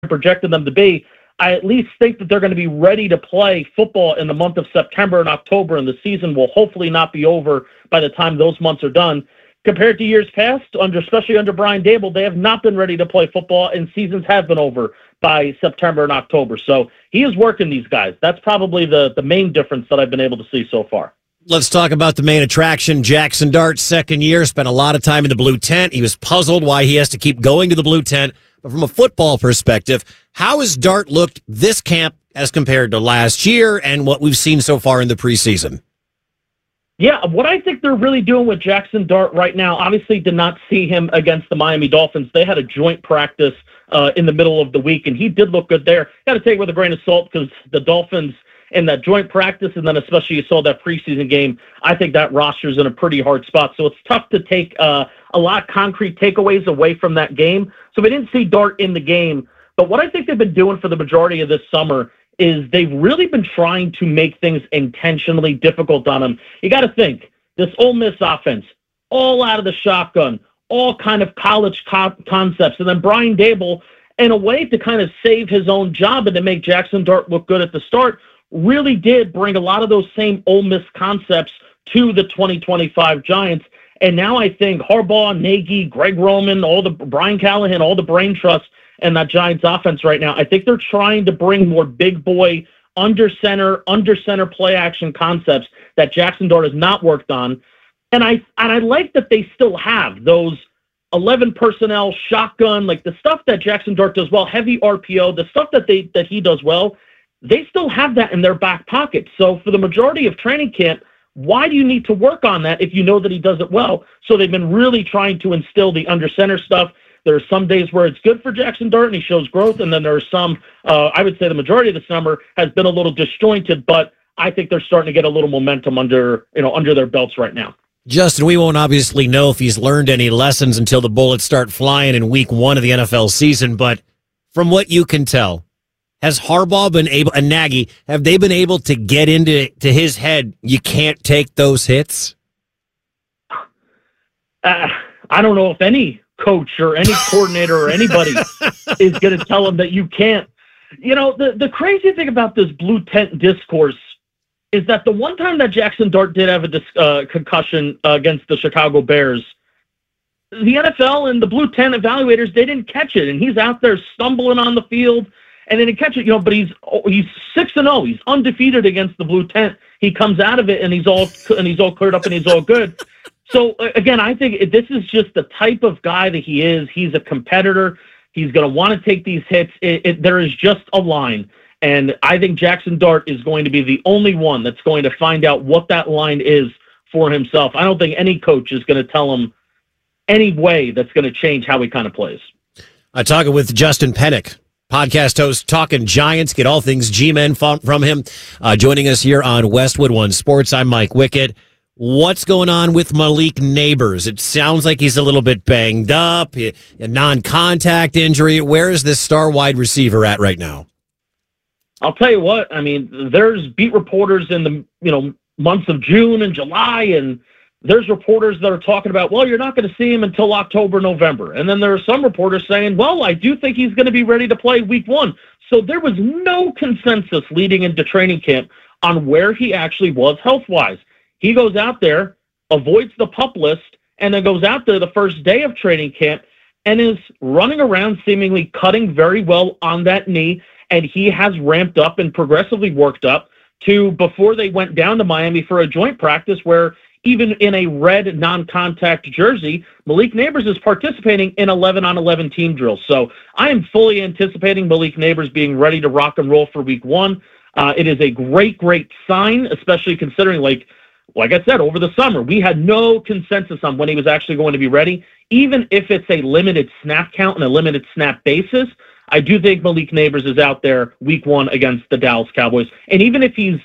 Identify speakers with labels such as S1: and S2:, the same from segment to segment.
S1: projected them to be, I at least think that they're going to be ready to play football in the month of September and October, and the season will hopefully not be over by the time those months are done. Compared to years past, especially under Brian Daboll, they have not been ready to play football, and seasons have been over by September and October. So he is working these guys. That's probably the main difference that I've been able to see so far.
S2: Let's talk about the main attraction. Jackson Dart's second year, spent a lot of time in the blue tent. He was puzzled why he has to keep going to the blue tent. But from a football perspective, how has Dart looked this camp as compared to last year and what we've seen so far in the preseason?
S1: Yeah, what I think they're really doing with Jackson Dart right now, obviously did not see him against the Miami Dolphins. They had a joint practice in the middle of the week, and he did look good there. Got to take it with a grain of salt because the Dolphins in that joint practice, and then especially you saw that preseason game, I think that roster's in a pretty hard spot. So it's tough to take a lot of concrete takeaways away from that game. So we didn't see Dart in the game. But what I think they've been doing for the majority of this summer is they've really been trying to make things intentionally difficult on him. You got to think, this Ole Miss offense, all out of the shotgun, all kind of college concepts. And then Brian Daboll, in a way to kind of save his own job and to make Jackson Dart look good at the start, really did bring a lot of those same Ole Miss concepts to the 2025 Giants. And now I think Harbaugh, Nagy, Greg Roman, Brian Callahan, all the brain trust and that Giants offense right now, I think they're trying to bring more big boy, under center play action concepts that Jackson Dart has not worked on. And I like that they still have those 11 personnel, shotgun, like the stuff that Jackson Dart does well, heavy RPO, the stuff that he does well, they still have that in their back pocket. So for the majority of training camp, why do you need to work on that if you know that he does it well? So they've been really trying to instill the under center stuff. There are some days where it's good for Jackson Dart and he shows growth, and then there are some, I would say the majority of the summer has been a little disjointed, but I think they're starting to get a little momentum under their belts right now.
S2: Justin, we won't obviously know if he's learned any lessons until the bullets start flying in week 1 of the NFL season, but from what you can tell, has Harbaugh been able, and Nagy, have they been able to get into his head, you can't take those hits?
S1: I don't know if any coach or any coordinator or anybody is going to tell him that you can't. The crazy thing about this blue tent discourse is that the one time that Jackson Dart did have a concussion against the Chicago Bears, the NFL and the blue tent evaluators, they didn't catch it, and he's out there stumbling on the field, and they didn't catch it. But he's 6-0. He's undefeated against the blue tent. He comes out of it, and he's all cleared up, and he's all good. So, again, I think this is just the type of guy that he is. He's a competitor. He's going to want to take these hits. There is just a line, and I think Jackson Dart is going to be the only one that's going to find out what that line is for himself. I don't think any coach is going to tell him any way that's going to change how he kind of plays.
S2: I'm talking with Justin Pennick, podcast host, Talking Giants. Get all things G-Men from him. Joining us here on Westwood One Sports, I'm Mike Wickett. What's going on with Malik Nabers? It sounds like he's a little bit banged up, a non-contact injury. Where is this star wide receiver at right now?
S1: I'll tell you what, there's beat reporters in the months of June and July, and there's reporters that are talking about, well, you're not going to see him until October, November. And then there are some reporters saying, well, I do think he's going to be ready to play week 1. So there was no consensus leading into training camp on where he actually was health-wise. He goes out there, avoids the PUP list, and then goes out there the first day of training camp and is running around seemingly cutting very well on that knee, and he has ramped up and progressively worked up to before they went down to Miami for a joint practice where even in a red non-contact jersey, Malik Nabers is participating in 11-on-11 team drills. So I am fully anticipating Malik Nabers being ready to rock and roll for week 1. It is a great, great sign, especially considering, like I said, over the summer, we had no consensus on when he was actually going to be ready. Even if it's a limited snap count and a limited snap basis, I do think Malik Nabers is out there week 1 against the Dallas Cowboys. And even if he's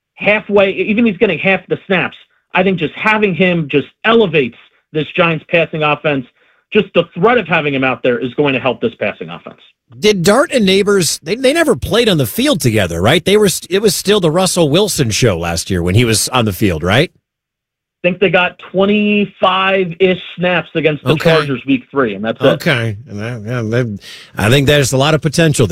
S1: getting half the snaps, I think just having him just elevates this Giants passing offense. Just the threat of having him out there is going to help this passing offense.
S2: Did Dart and Nabers, they never played on the field together, right? It was still the Russell Wilson show last year when he was on the field, right?
S1: I think they got 25-ish snaps against the Chargers week 3, and that's it.
S2: Okay. I think there's a lot of potential there.